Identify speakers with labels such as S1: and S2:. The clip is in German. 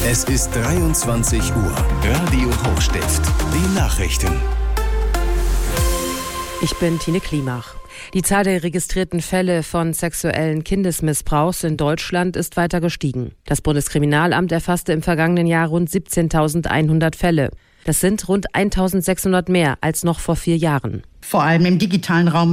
S1: Es ist 23 Uhr. Radio Hochstift. Die Nachrichten.
S2: Ich bin Tine Klimach. Die Zahl der registrierten Fälle von sexuellen Kindesmissbrauchs in Deutschland ist weiter gestiegen. Das Bundeskriminalamt erfasste im vergangenen Jahr rund 17.100 Fälle. Das sind rund 1.600 mehr als noch vor 4 Jahren.
S3: Vor allem im digitalen Raum